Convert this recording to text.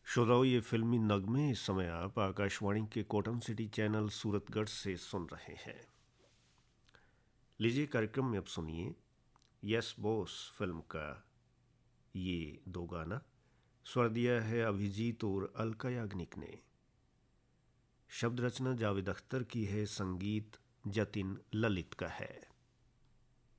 श्रोताओं, ये फिल्मी नगमे इस समय आप आकाशवाणी के कॉटन सिटी चैनल सूरतगढ़ से सुन रहे हैं। लीजिए कार्यक्रम में अब सुनिए यस बॉस फिल्म का ये दो गाना। स्वर दिया है अभिजीत और अलका याग्निक ने। शब्द रचना जावेद अख्तर की है, संगीत जतिन ललित का है।